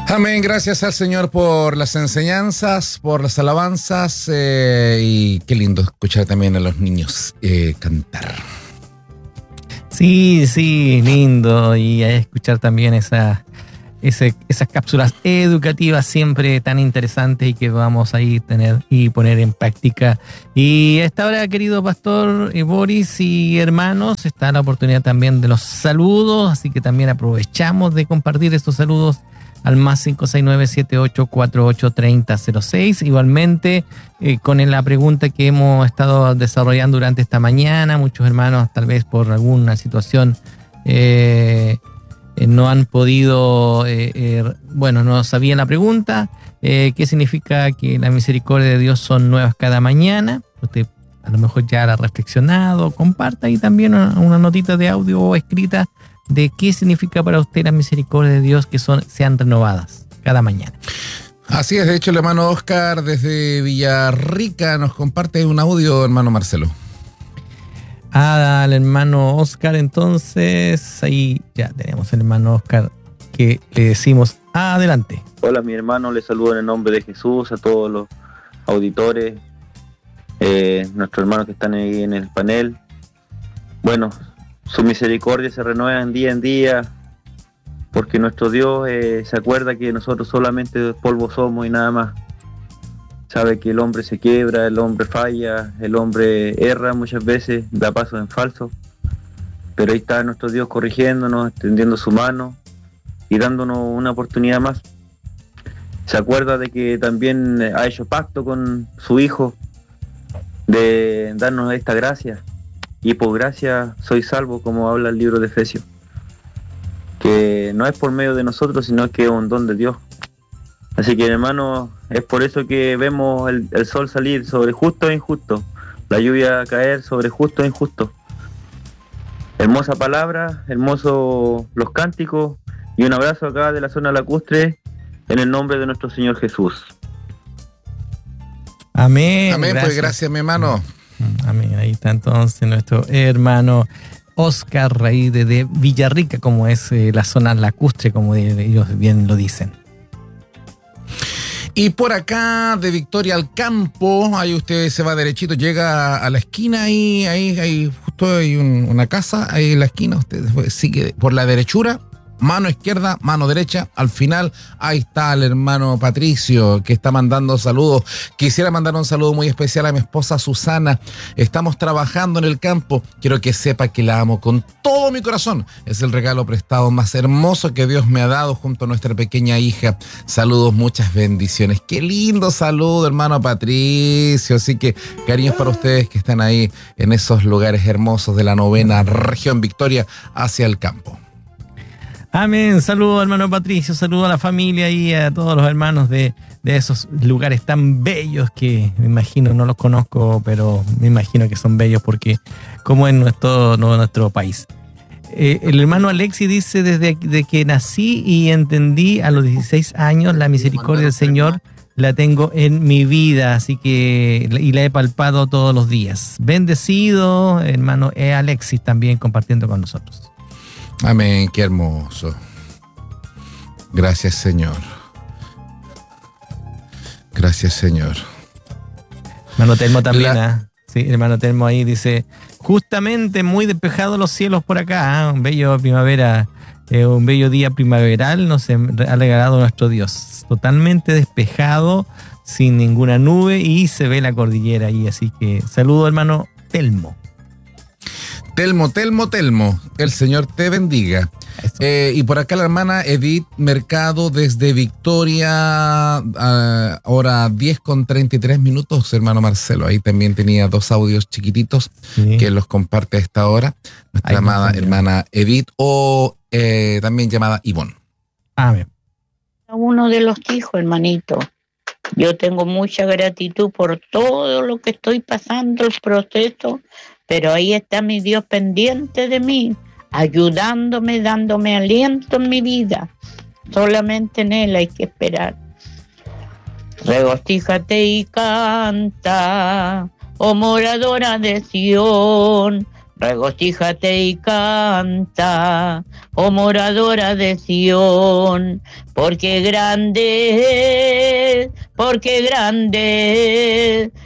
Amén, gracias al Señor por las enseñanzas, por las alabanzas y qué lindo escuchar también a los niños cantar. Sí, lindo, y escuchar también esas cápsulas educativas siempre tan interesantes y que vamos a ir tener y poner en práctica. Y a esta hora, querido pastor Boris y hermanos, está la oportunidad también de los saludos, así que también aprovechamos de compartir estos saludos al más 569-7848-3006. Igualmente, con la pregunta que hemos estado desarrollando durante esta mañana, muchos hermanos tal vez por alguna situación no han podido, no sabían la pregunta, qué significa que la misericordia de Dios son nuevas cada mañana. Usted a lo mejor ya la ha reflexionado, comparta ahí también una notita de audio o escrita de qué significa para usted la misericordia de Dios que sean renovadas cada mañana. Así es, de hecho el hermano Oscar desde Villarrica nos comparte un audio, hermano Marcelo. Al hermano Oscar, entonces ahí ya tenemos al hermano Oscar que le decimos adelante. Hola, mi hermano, les saludo en el nombre de Jesús a todos los auditores, nuestros hermanos que están ahí en el panel. Bueno, su misericordia se renueva día en día, porque nuestro Dios se acuerda que nosotros solamente polvo somos y nada más. Sabe que el hombre se quiebra, el hombre falla, el hombre erra muchas veces, da pasos en falso, pero ahí está nuestro Dios corrigiéndonos, extendiendo su mano y dándonos una oportunidad más. Se acuerda de que también ha hecho pacto con su Hijo de darnos esta gracia, y por gracia soy salvo, como habla el libro de Efesios, que no es por medio de nosotros, sino que es un don de Dios. Así que, hermano, es por eso que vemos el sol salir sobre justo e injusto, la lluvia caer sobre justo e injusto. Hermosa palabra, hermosos los cánticos, y un abrazo acá de la zona lacustre en el nombre de nuestro Señor Jesús. Amén. Amén, gracias. Pues gracias, mi hermano. Amén. Ahí está entonces nuestro hermano Oscar Raíz de Villarrica, como es la zona lacustre, como ellos bien lo dicen. Y por acá, de Victoria al Campo, ahí usted se va derechito, llega a la esquina, ahí justo hay una casa, ahí en la esquina, usted sigue por la derechura, mano izquierda, mano derecha, al final, ahí está el hermano Patricio, que está mandando saludos. Quisiera mandar un saludo muy especial a mi esposa Susana. Estamos trabajando en el campo. Quiero que sepa que la amo con todo mi corazón. Es el regalo prestado más hermoso que Dios me ha dado junto a nuestra pequeña hija. Saludos, muchas bendiciones. Qué lindo saludo, hermano Patricio. Así que cariños para ustedes que están ahí en esos lugares hermosos de la 9ª región Victoria hacia el campo. Amén. Saludos, hermano Patricio, saludos a la familia y a todos los hermanos de esos lugares tan bellos que me imagino, no los conozco, pero me imagino que son bellos porque como en nuestro país. El hermano Alexis dice, desde que nací y entendí a los 16 años, la misericordia del Señor la tengo en mi vida, así que y la he palpado todos los días. Bendecido, hermano Alexis, también compartiendo con nosotros. Amén, qué hermoso. Gracias, Señor. Gracias, Señor. Hermano Telmo también, sí, hermano Telmo ahí dice, justamente muy despejados los cielos por acá, un bello primavera, un bello día primaveral nos ha regalado nuestro Dios. Totalmente despejado, sin ninguna nube, y se ve la cordillera ahí, así que saludo, hermano Telmo. Telmo, el Señor te bendiga. Y por acá la hermana Edith Mercado desde Victoria, hora 10:33, hermano Marcelo. Ahí también tenía 2 audios chiquititos, sí, que los comparte a esta hora. Nuestra amada hermana Edith, o también llamada Ivonne. Amén. Uno de los hijos, hermanito. Yo tengo mucha gratitud por todo lo que estoy pasando, el proceso, pero ahí está mi Dios pendiente de mí, ayudándome, dándome aliento en mi vida. Solamente en Él hay que esperar. Regocíjate y canta, oh moradora de Sión, Regocíjate y canta, oh moradora de Sión, porque grande